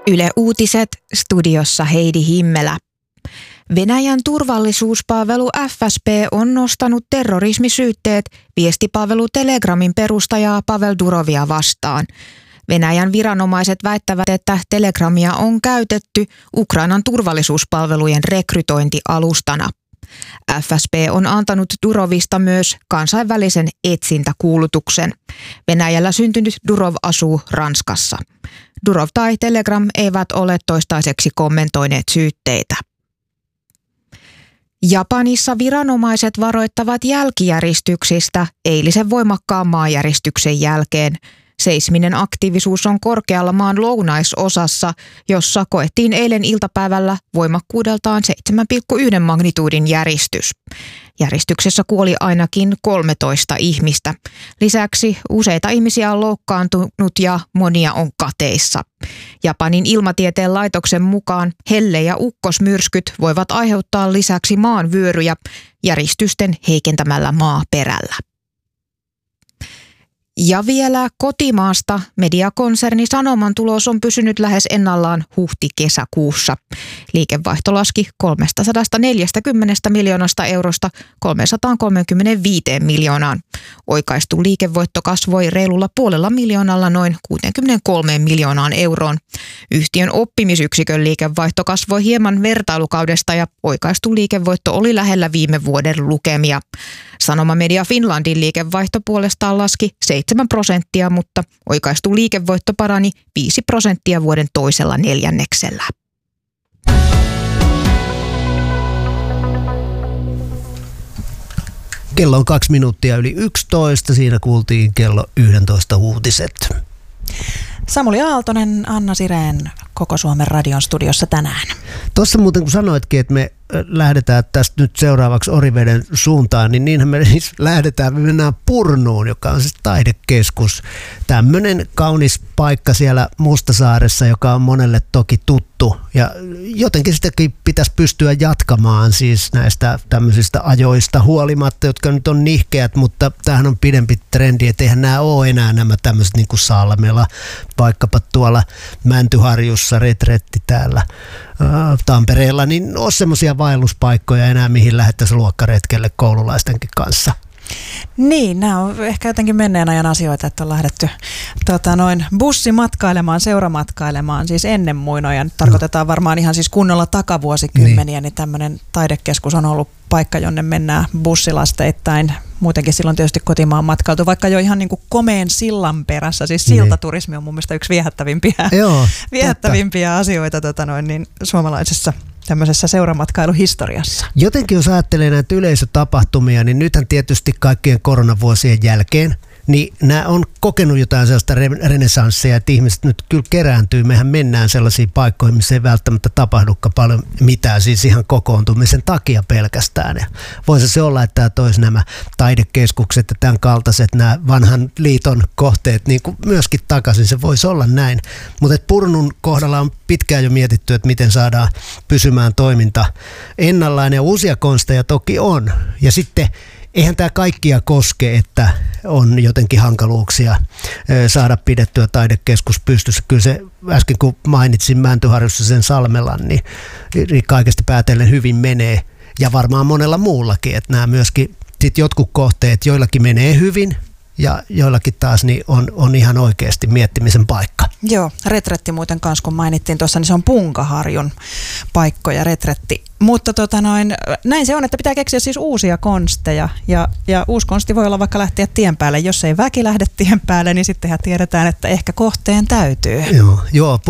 Yle Uutiset, studiossa Heidi Himmelä. Venäjän turvallisuuspalvelu FSB on nostanut terrorismisyytteet viestipalvelu Telegramin perustajaa Pavel Durovia vastaan. Venäjän viranomaiset väittävät, että Telegramia on käytetty Ukrainan turvallisuuspalvelujen rekrytointialustana. FSB on antanut Durovista myös kansainvälisen etsintäkuulutuksen. Venäjällä syntynyt Durov asuu Ranskassa. Durov tai Telegram eivät ole toistaiseksi kommentoineet syytteitä. Japanissa viranomaiset varoittavat jälkijäristyksistä eilisen voimakkaan maanjäristyksen jälkeen. Seisminen aktiivisuus on korkealla maan lounaisosassa, jossa koettiin eilen iltapäivällä voimakkuudeltaan 7,1 magnituudin järistys. Järjestyksessä kuoli ainakin 13 ihmistä. Lisäksi useita ihmisiä on loukkaantunut ja monia on kateissa. Japanin ilmatieteen laitoksen mukaan helle- ja ukkosmyrskyt voivat aiheuttaa lisäksi maanvyöryjä järistysten heikentämällä maaperällä. Ja vielä kotimaasta mediakonserni Sanoman tulos on pysynyt lähes ennallaan huhti-kesäkuussa. Liikevaihto laski 340 miljoonasta eurosta 335 miljoonaan. Oikaistu liikevoitto kasvoi reilulla 500 miljoonalla noin 63 miljoonaan euroon. Yhtiön oppimisyksikön liikevaihto kasvoi hieman vertailukaudesta ja oikaistu liikevoitto oli lähellä viime vuoden lukemia. Sanoma Media Finlandin liikevaihto puolestaan laski 7%, mutta oikaistu liikevoitto parani 5% vuoden toisella neljänneksellä. Kello on 2 minuuttia yli 11. Siinä kuultiin kello 11 uutiset. Samuli Aaltonen, Anna Sireen Koko Suomen radion studiossa tänään. Tuossa muuten kun sanoitkin, että me lähdetään tästä nyt seuraavaksi Oriveden suuntaan, niin niinhän me siis lähdetään, me mennään Purnuun, joka on siis taidekeskus. Tämmöinen kaunis paikka siellä Mustasaaressa, joka on monelle toki tuttu ja jotenkin sitäkin pitäisi pystyä jatkamaan siis näistä tämmöisistä ajoista huolimatta, jotka nyt on nihkeät, mutta tämähän on pidempi trendi, että eihän nämä ole enää nämä tämmöiset niin kuin Salmela, vaikkapa tuolla Mäntyharjussa, retretti täällä Tampereella, niin on semmoisia vaelluspaikkoja enää, mihin lähdettäisiin luokkaretkelle koululaistenkin kanssa. Niin, nämä on ehkä jotenkin menneen ajan asioita, että on lähdetty bussimatkailemaan, seuramatkailemaan, siis ennen muinoja. Nyt tarkoitetaan varmaan ihan siis kunnolla takavuosikymmeniä, niin tämmöinen taidekeskus on ollut paikka, jonne mennään bussilasteittain. Muutenkin silloin tietysti kotimaan matkailtu, vaikka jo ihan niin kuin komeen sillan perässä. Siis siltaturismi on mun mielestä yksi viehättävimpiä asioita niin suomalaisessa tämmöisessä seuramatkailuhistoriassa. Jotenkin jos ajattelee näitä yleisötapahtumia, niin nythän tietysti kaikkien koronavuosien jälkeen, niin nämä on kokenut jotain sellaista renessanssia, että ihmiset nyt kyllä kerääntyy. Mehän mennään sellaisiin paikkoihin, missä ei välttämättä tapahdukaan paljon mitään, siis ihan kokoontumisen takia pelkästään. Ja voisi se olla, että tämä toisi nämä taidekeskukset ja tämän kaltaiset, nämä vanhan liiton kohteet niin kuin myöskin takaisin. Se voisi olla näin. Mutta Purnun kohdalla on pitkään jo mietitty, että miten saadaan pysymään toiminta ennallaan, ja uusia konsteja toki on. Ja sitten eihän tämä kaikkia koske, että on jotenkin hankaluuksia saada pidettyä taidekeskus pystyssä. Kyllä se äsken kun mainitsin Mäntyharjussa sen Salmelan, niin kaikesta päätellen hyvin menee. Ja varmaan monella muullakin, että nämä myöskin sit jotkut kohteet, joillakin menee hyvin ja joillakin taas niin on ihan oikeasti miettimisen paikka. Joo, retretti muuten kanssa, kun mainittiin tuossa, niin se on Punkaharjun paikkoja, retretti. Mutta näin se on, että pitää keksiä siis uusia konsteja ja uusi konsti voi olla vaikka lähteä tien päälle. Jos ei väki lähde tien päälle, niin sittenhän tiedetään, että ehkä kohteen täytyy. Joo,